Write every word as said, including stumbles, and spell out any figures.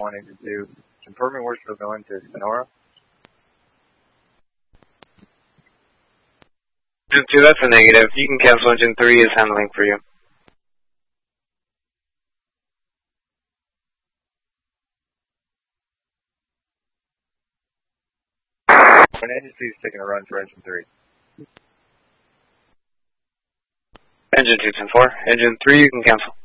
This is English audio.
one, Engine two. Confirming we're still going to Sonora. Engine two, that's a negative. You can cancel. Engine three is handling for you. When Engine two is taking a run for Engine three. Engine two, ten four. Engine three, you can cancel.